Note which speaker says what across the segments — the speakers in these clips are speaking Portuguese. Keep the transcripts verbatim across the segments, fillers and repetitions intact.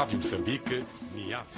Speaker 1: Rádio Moçambique, Niassa.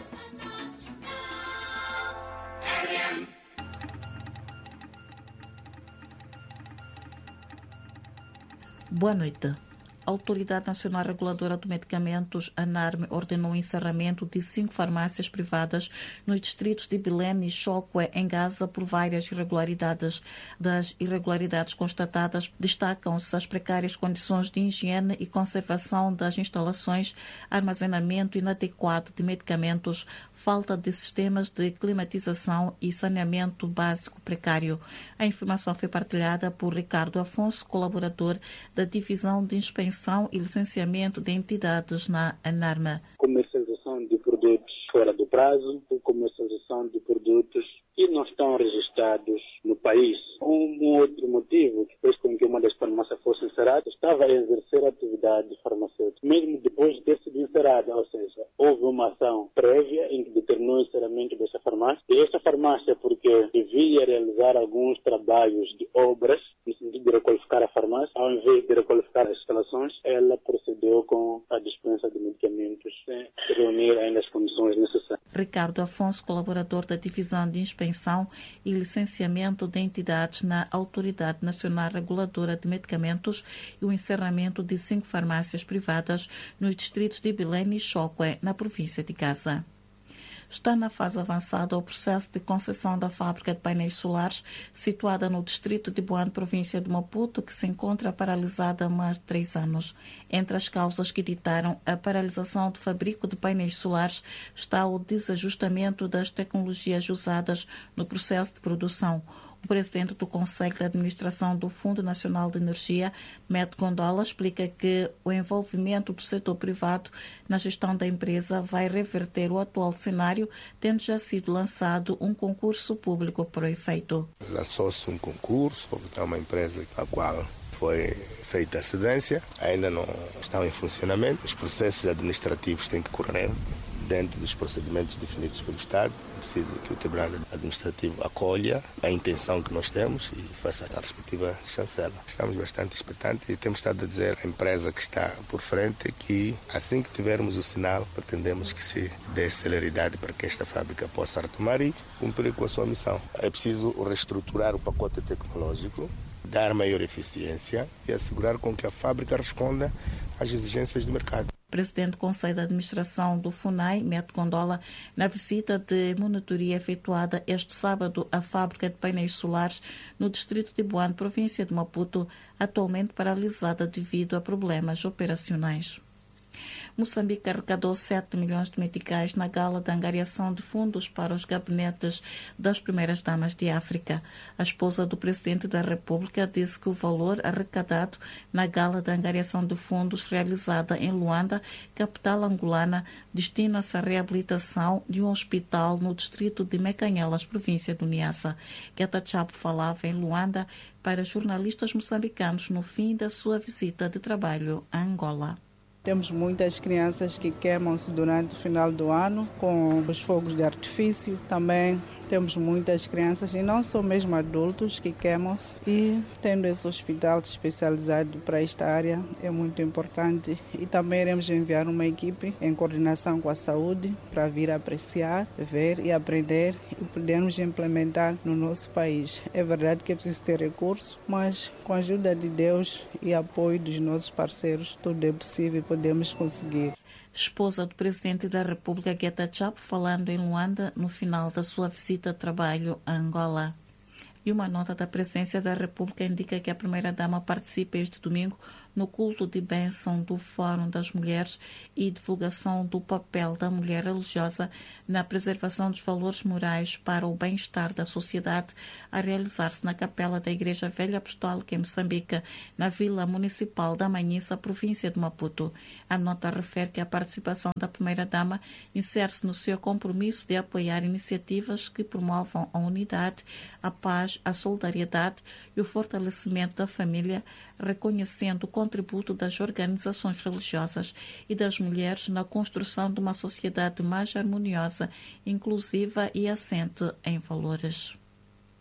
Speaker 2: Boa noite. A Autoridade Nacional Reguladora de Medicamentos, ANARME, ordenou o encerramento de cinco farmácias privadas nos distritos de Belém e Chokwe, em Gaza, por várias irregularidades. Das irregularidades constatadas, destacam-se as precárias condições de higiene e conservação das instalações, armazenamento inadequado de medicamentos, falta de sistemas de climatização e saneamento básico precário. A informação foi partilhada por Ricardo Afonso, colaborador da Divisão de Inspeção e licenciamento de entidades na ANARME.
Speaker 3: Comercialização de produtos fora do prazo, comercialização de produtos que não estão registrados no país. Um outro motivo que fez com que uma das farmácias fosse encerrada estava a exercer atividade farmacêutica, mesmo depois de ter sido encerrada, ou seja, houve uma ação prévia em que determinou o encerramento dessa farmácia. E esta farmácia, porque devia realizar alguns trabalhos de obras, no sentido de requalificar a farmácia, ao invés de requalificar as instalações, ela procedeu com a dispensa de medicamentos sem reunir ainda as condições necessárias.
Speaker 2: Ricardo Afonso, colaborador da Divisão de Inspeção e Licenciamento de Entidades na Autoridade Nacional Reguladora de Medicamentos, e o encerramento de cinco farmácias privadas nos distritos de Belém e Chokwe, na província de Gaza. Está na fase avançada o processo de concessão da fábrica de painéis solares situada no distrito de Boane, província de Maputo, que se encontra paralisada há mais de três anos. Entre as causas que ditaram a paralisação do fabrico de painéis solares está o desajustamento das tecnologias usadas no processo de produção. O presidente do Conselho de Administração do Fundo Nacional de Energia, Met Gondola, explica que o envolvimento do setor privado na gestão da empresa vai reverter o atual cenário, tendo já sido lançado um concurso público para o efeito.
Speaker 4: Lançou-se um concurso, houve uma empresa a qual foi feita a cedência, ainda não estão em funcionamento. Os processos administrativos têm que correr dentro dos procedimentos definidos pelo Estado. É preciso que o Tribunal Administrativo acolha a intenção que nós temos e faça a respectiva chancela. Estamos bastante expectantes e temos estado a dizer à empresa que está por frente que assim que tivermos o sinal, pretendemos que se dê celeridade para que esta fábrica possa retomar e cumprir com a sua missão. É preciso reestruturar o pacote tecnológico, dar maior eficiência e assegurar com que a fábrica responda às exigências do mercado.
Speaker 2: Presidente do Conselho de Administração do FUNAI, Met Gondola, na visita de monitoria efetuada este sábado à fábrica de painéis solares no distrito de Boane, província de Maputo, atualmente paralisada devido a problemas operacionais. Moçambique arrecadou sete milhões de meticais na gala de angariação de fundos para os gabinetes das primeiras damas de África. A esposa do presidente da República disse que o valor arrecadado na gala de angariação de fundos realizada em Luanda, capital angolana, destina-se à reabilitação de um hospital no distrito de Mecanhelas, província do Niassa. Geta Chapo falava em Luanda para jornalistas moçambicanos no fim da sua visita de trabalho a Angola.
Speaker 5: Temos muitas crianças que queimam-se durante o final do ano com os fogos de artifício. Também temos muitas crianças, e não só mesmo adultos, que queimam-se. E tendo esse hospital especializado para esta área é muito importante. E também iremos enviar uma equipe em coordenação com a saúde para vir apreciar, ver e aprender e podermos implementar no nosso país. É verdade que é preciso ter recursos, mas com a ajuda de Deus e apoio dos nossos parceiros, tudo é possível e podemos conseguir.
Speaker 2: Esposa do presidente da República, Geta Chapo, falando em Luanda no final da sua visita de trabalho a Angola. E uma nota da Presidência da República indica que a primeira-dama participa este domingo no culto de bênção do Fórum das Mulheres e divulgação do papel da mulher religiosa na preservação dos valores morais para o bem-estar da sociedade, a realizar-se na capela da Igreja Velha Apostólica em Moçambique, na Vila Municipal da Manhissa, província de Maputo. A nota refere que a participação da primeira-dama insere-se no seu compromisso de apoiar iniciativas que promovam a unidade, a paz, a solidariedade e o fortalecimento da família, reconhecendo o contributo das organizações religiosas e das mulheres na construção de uma sociedade mais harmoniosa, inclusiva e assente em valores.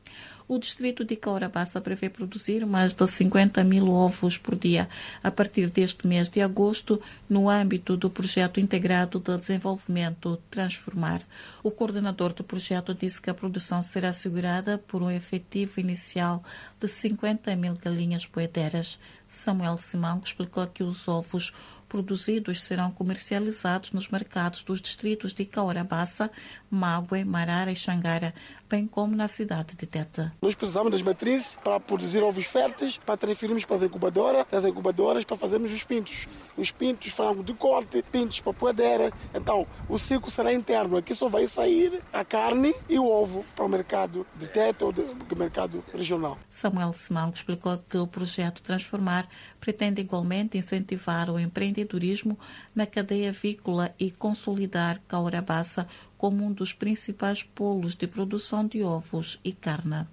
Speaker 2: O distrito de Caurabassa prevê produzir mais de cinquenta mil ovos por dia a partir deste mês de agosto, no âmbito do projeto integrado de desenvolvimento Transformar. O coordenador do projeto disse que a produção será assegurada por um efetivo inicial de cinquenta mil galinhas poedeiras. Samuel Simão explicou que os ovos produzidos serão comercializados nos mercados dos distritos de Caurabassa, Mague, Marara e Xangara, bem como na cidade de Tete.
Speaker 6: Nós precisamos das matrizes para produzir ovos férteis, para transferirmos para as incubadoras, as incubadoras para fazermos os pintos. Os pintos, frango de corte, pintos para poedeira. Então, o ciclo será interno. Aqui só vai sair a carne e o ovo para o mercado de Tete ou do mercado regional.
Speaker 2: Samuel Simão explicou que o projeto Transformar pretende igualmente incentivar o empreendedorismo na cadeia avícola e consolidar Caurabassa como um dos principais polos de produção de ovos e carne.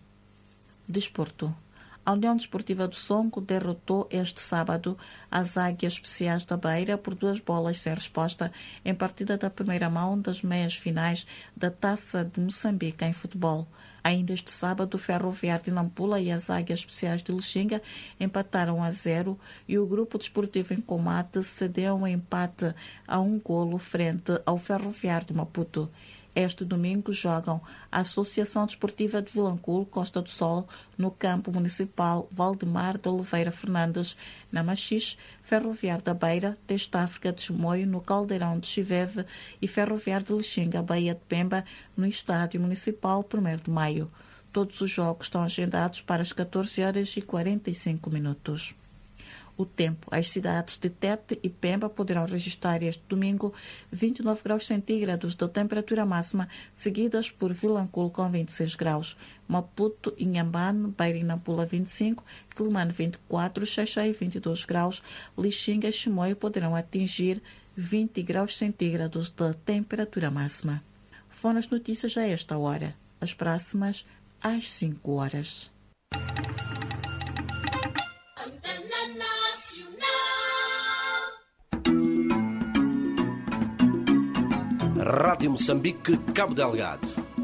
Speaker 2: Desporto. A União Desportiva do Songo derrotou este sábado as Águias Especiais da Beira por duas bolas sem resposta em partida da primeira mão das meias finais da Taça de Moçambique em futebol. Ainda este sábado, o Ferroviário de Nampula e as Águias Especiais de Lixinga empataram a zero e o Grupo Desportivo em Combate cedeu um empate a um golo frente ao Ferroviário de Maputo. Este domingo jogam a Associação Desportiva de Vilanculo, Costa do Sol, no campo municipal Valdemar de Oliveira Fernandes, na Machixe, Ferroviário da Beira, Teste África de Chimoio, no Caldeirão de Chiveve e Ferroviário de Lixinga, Baía de Pemba, no Estádio Municipal primeiro de maio. Todos os jogos estão agendados para as catorze horas e quarenta e cinco minutos. O tempo. As cidades de Tete e Pemba poderão registrar este domingo vinte e nove graus centígrados de temperatura máxima, seguidas por Vilanculo com vinte e seis graus, Maputo, Inhambane, Beira e Nampula vinte e cinco, Quelimane vinte e quatro, Xai-Xai vinte e dois graus, Lixinga e Chimoio poderão atingir vinte graus centígrados de temperatura máxima. Foram as notícias a esta hora. As próximas às cinco horas.
Speaker 7: Rádio Moçambique, Cabo Delgado.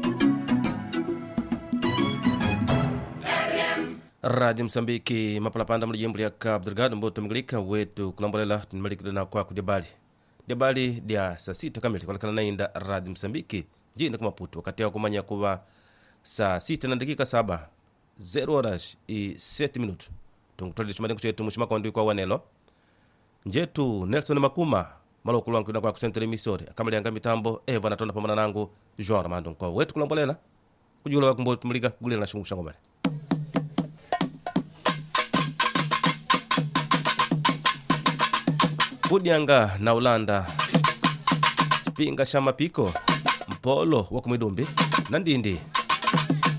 Speaker 7: Rádio Moçambique, Mapalapanda, Mliambria, Cabo Delgado, Mboto Mglika, Wetu, Kulambolela, Maliku na Kwaku Debali. Debali dia saa sita kamili kwa kana inda Rádio Moçambique, jina kama Maputo, wakati wa kumanya kuwa saa sita na dakika saba, zero horas e sete minutos. Tungutoli chumadengu chetu mshima kwa kwa wanelo. Njetu Nelson Makuma, malokulu wangu kwa kusentele emisori akamali anga mitambo eva natona pamana nangu João Armando kwa wetu kulambolela kujula wakumbo tumliga gulira na shungu shangomare Budianga na Ulanda Pinga Shama Piko Mpolo wa Kumidumbi Nandindi